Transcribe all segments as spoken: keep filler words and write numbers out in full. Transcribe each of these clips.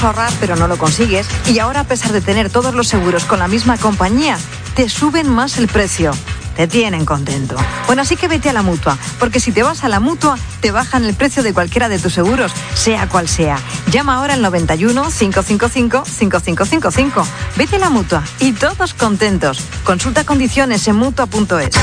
ahorrar pero no lo consigues y ahora a pesar de tener todos los seguros con la misma compañía, te suben más el precio. Te tienen contento. Bueno, así que vete a la Mutua, porque si te vas a la Mutua, te bajan el precio de cualquiera de tus seguros, sea cual sea. Llama ahora al noventa y uno, cinco cinco cinco, cinco cinco cinco cinco. Vete a la Mutua y todos contentos. Consulta condiciones en mutua punto es.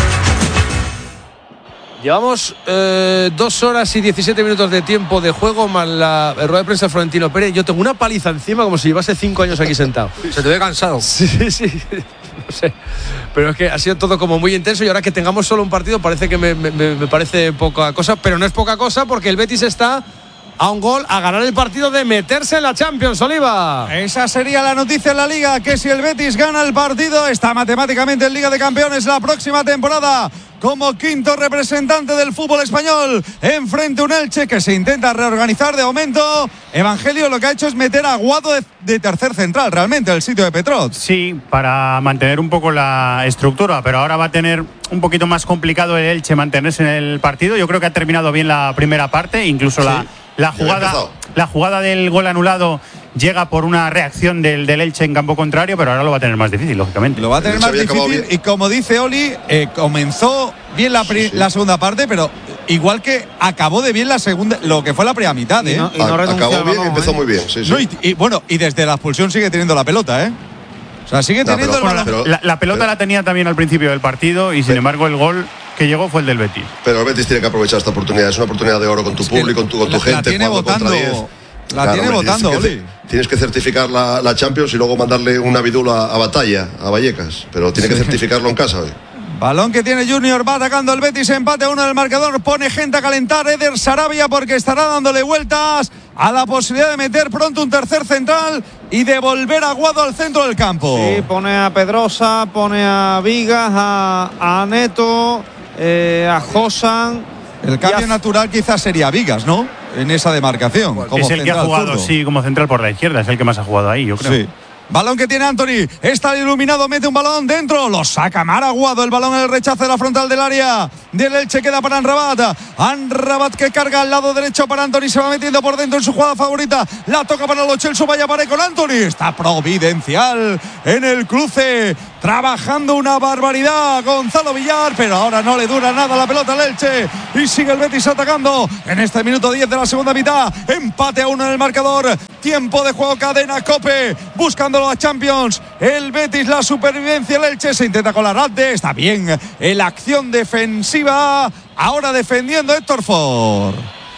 Llevamos eh, dos horas y diecisiete minutos de tiempo de juego más la rueda de prensa de Florentino Pérez. Yo tengo una paliza encima como si llevase cinco años aquí sentado. Se te ve cansado. Sí, sí, sí. No sé. Pero es que ha sido todo como muy intenso y ahora que tengamos solo un partido parece que me, me, me parece poca cosa. Pero no es poca cosa porque el Betis está a un gol a ganar el partido de meterse en la Champions, Oliva. Esa sería la noticia en la Liga, que si el Betis gana el partido está matemáticamente en Liga de Campeones la próxima temporada, como quinto representante del fútbol español, enfrente a un Elche que se intenta reorganizar. De momento, Evangelio lo que ha hecho es meter a Guado de, de tercer central, realmente, el sitio de Petrot. Sí, para mantener un poco la estructura, pero ahora va a tener un poquito más complicado el Elche mantenerse en el partido. Yo creo que ha terminado bien la primera parte, incluso sí. la, la jugada la jugada del gol anulado llega por una reacción del, del Elche en campo contrario, pero ahora lo va a tener más difícil, lógicamente. Lo va a tener más difícil y como dice Oli, eh, comenzó bien la, pri- sí, sí. la segunda parte, pero igual que acabó de bien la segunda, lo que fue la primera mitad, ¿eh? Y no, y no acabó bien y empezó ¿eh? muy bien, sí, sí. No, y, y bueno, y desde la expulsión sigue teniendo la pelota, ¿eh? O sea, sigue teniendo no, pero, el balón. Pero, la, la pelota pero, la tenía también al principio del partido y sin pero, embargo el gol que llegó fue el del Betis. Pero el Betis tiene que aprovechar esta oportunidad, es una oportunidad de oro con tu es público, con tu, con tu la, gente, la tiene jugando votando, contra diez. La claro, tiene votando, tienes que, tienes que certificar la, la Champions y luego mandarle una bidula a Batalla, a Vallecas, pero tiene sí. que certificarlo en casa hoy. Balón que tiene Junior, va atacando el Betis, empate a uno del marcador, pone gente a calentar Eder Sarabia porque estará dándole vueltas a la posibilidad de meter pronto un tercer central y de volver a Guado al centro del campo. Sí, pone a Pedrosa, pone a Vigas, a, a Neto, eh, a Josan. El cambio a... natural quizás sería Vigas, ¿no? En esa demarcación. Como es el que ha jugado, zurdo. Sí, como central por la izquierda, es el que más ha jugado ahí, yo creo. Sí. Balón que tiene Anthony, está iluminado, mete un balón dentro, lo saca Maraguado, el balón en el rechazo de la frontal del área del Elche, queda para Anrabat, Anrabat que carga al lado derecho para Anthony, se va metiendo por dentro en su jugada favorita, la toca para Lo Celso, vaya pared con Anthony, está providencial en el cruce, trabajando una barbaridad Gonzalo Villar, pero ahora no le dura nada la pelota al Elche y sigue el Betis atacando en este minuto diez de la segunda mitad, empate a uno en el marcador, tiempo de juego, cadena COPE, buscando a Champions, el Betis, la supervivencia, el Elche se intenta colar Adde, está bien en la acción defensiva, ahora defendiendo Héctor Ford.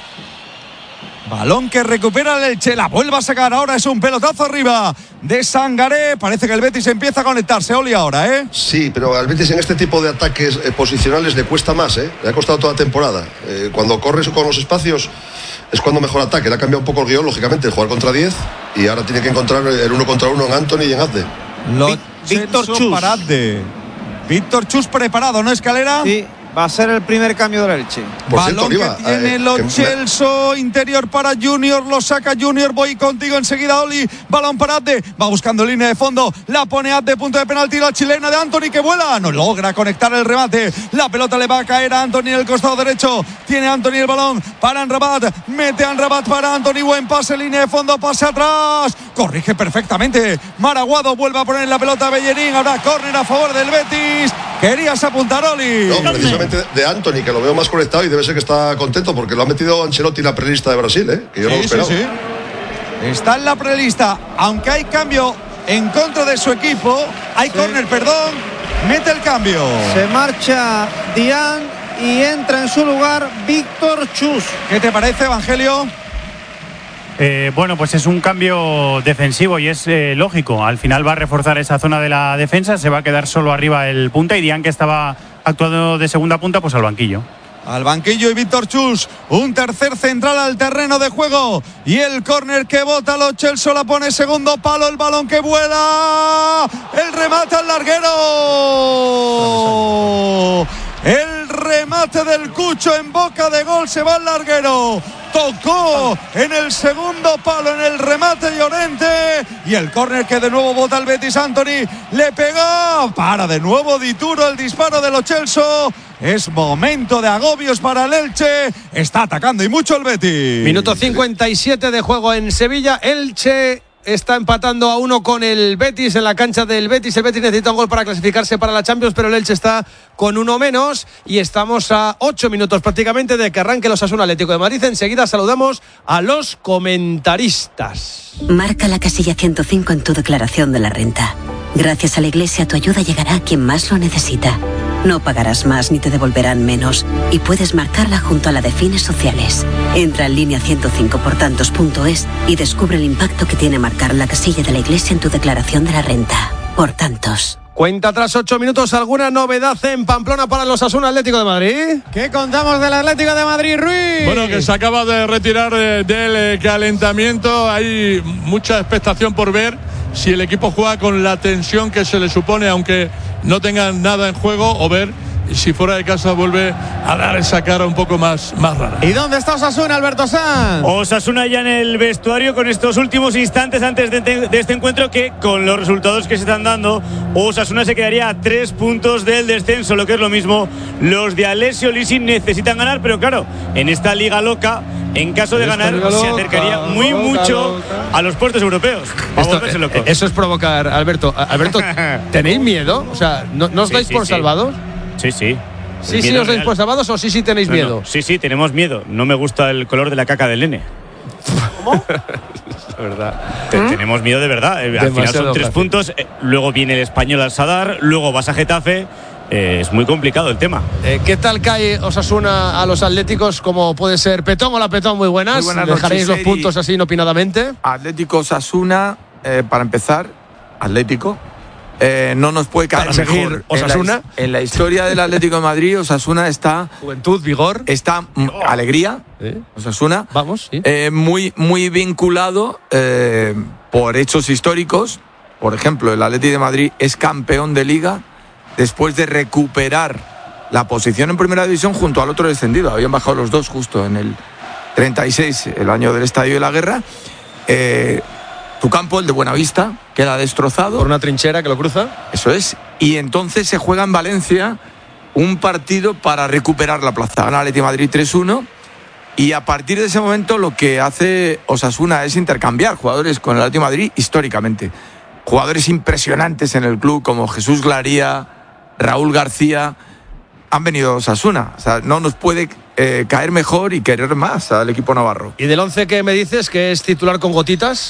Balón que recupera el Elche, la vuelve a sacar, ahora es un pelotazo arriba de Sangaré, parece que el Betis empieza a conectarse, Oli, ahora, ¿eh? Sí, pero al Betis en este tipo de ataques eh, posicionales le cuesta más, ¿eh? Le ha costado toda temporada. Eh, cuando corres con los espacios es cuando mejor ataque, le ha cambiado un poco el guión, lógicamente, el jugar contra diez y ahora tiene que encontrar el uno contra uno en Anthony y en Adde. Lo Víctor Chus. Para Adde. Víctor Chus preparado, ¿no, Escalera? Sí. Va a ser el primer cambio del Elche. Por Balón cierto, Oliva, que tiene eh, Lo Celso, interior para Junior, lo saca Junior, voy contigo enseguida, Oli. Balón para Adde, va buscando línea de fondo, la pone Adde, punto de penalti, la chilena de Anthony que vuela, no logra conectar el remate, la pelota le va a caer a Anthony en el costado derecho, tiene Anthony el balón para Anrabat, mete Anrabat para Anthony, buen pase, línea de fondo, pase atrás, corrige perfectamente, Maraguado vuelve a poner la pelota a Bellerín, ahora córner a favor del Betis, querías apuntar, Oli. No, precisamente de Anthony, que lo veo más conectado y debe ser que está contento porque lo ha metido Ancelotti en la prelista de Brasil, ¿eh? Que yo sí, no lo esperaba. Sí, sí. Está en la prelista, aunque hay cambio en contra de su equipo, hay sí. córner, perdón, mete el cambio. Se marcha Dian y entra en su lugar Víctor Chus. ¿Qué te parece, Evangelio? Eh, bueno, pues es un cambio defensivo y es eh, lógico. Al final va a reforzar esa zona de la defensa, se va a quedar solo arriba el punta y Dian, que estaba actuando de segunda punta, pues al banquillo. Al banquillo y Víctor Chus, un tercer central al terreno de juego y el córner que bota Lo Celso, la pone segundo palo, el balón que vuela, el remate al larguero, el remate del Cucho en boca de gol, se va al larguero, tocó en el segundo palo en el remate Llorente y el córner que de nuevo bota el Betis. Antony le pegó, para de nuevo Dituro, el disparo de Lo Celso. Es momento de agobios para el Elche, está atacando y mucho el Betis. Minuto cincuenta y siete de juego en Sevilla. Elche está empatando a uno con el Betis en la cancha del Betis. El Betis necesita un gol para clasificarse para la Champions, pero el Elche está con uno menos y estamos a ocho minutos prácticamente de que arranque el Osasuna Atlético de Madrid. Enseguida saludamos a los comentaristas. Marca la casilla ciento cinco en tu declaración de la renta. Gracias a la Iglesia, tu ayuda llegará a quien más lo necesita. No pagarás más ni te devolverán menos y puedes marcarla junto a la de fines sociales. Entra en línea ciento cinco por tantos punto es y descubre el impacto que tiene marcar la casilla de la Iglesia en tu declaración de la renta. Por tantos. Cuenta tras ocho minutos. ¿Alguna novedad en Pamplona para el Osasuna Atlético de Madrid? ¿Qué contamos del Atlético de Madrid, Ruiz? Bueno, que se acaba de retirar eh, del eh, calentamiento. Hay mucha expectación por ver si el equipo juega con la tensión que se le supone, aunque no tengan nada en juego, o ver si fuera de casa vuelve a dar esa cara un poco más, más rara. ¿Y dónde está Osasuna, Alberto Sanz? Osasuna ya en el vestuario con estos últimos instantes antes de, de este encuentro, que con los resultados que se están dando, Osasuna se quedaría a tres puntos del descenso, lo que es lo mismo. Los de Alessio Lisi necesitan ganar, pero claro, en esta liga loca, en caso de ganar, loca, se acercaría muy loca, mucho loca. a los puestos europeos. Esto, eh, eso es provocar, Alberto. Alberto, ¿tenéis miedo? O sea, ¿no, no os Sí, dais sí, por sí. salvados? Sí, sí. Sí, El sí, miedo os dais real. por salvados o sí, sí tenéis No, miedo. no. Sí, sí, tenemos miedo. No me gusta el color de la caca del nene. ¿Cómo? La verdad. Te- Tenemos miedo de verdad. Eh, Al final Demasiado son tres fácil. puntos. eh, luego viene el Español al Sadar. Luego vas a Getafe. Eh, es muy complicado el tema. Eh, ¿Qué tal cae Osasuna a los Atléticos? Como puede ser Petón. Hola, Petón, muy buenas. Muy buenas ¿Dejaréis noches, los Eri. puntos así inopinadamente? Atlético Osasuna, eh, para empezar, Atlético. Eh, no nos puede caer Para seguir mejor. Osasuna. En la, en la historia del Atlético de Madrid, Osasuna está. Juventud, vigor. Está mm, alegría. ¿Eh? Osasuna. Vamos, sí. Eh, muy, muy vinculado eh, por hechos históricos. Por ejemplo, el Atlético de Madrid es campeón de Liga después de recuperar la posición en Primera División junto al otro descendido. Habían bajado los dos justo en el treinta y seis, el año del Estadio de la Guerra. Eh, tu campo, el de Buenavista, queda destrozado. Por una trinchera que lo cruza. Eso es. Y entonces se juega en Valencia un partido para recuperar la plaza. Gana el Atlético de Madrid tres uno. Y a partir de ese momento lo que hace Osasuna es intercambiar jugadores con el Atlético de Madrid históricamente. Jugadores impresionantes en el club como Jesús Glaría, Raúl García, han venido a Osasuna. O sea, no nos puede eh, caer mejor y querer más al equipo navarro. ¿Y del once que me dices que es titular con gotitas?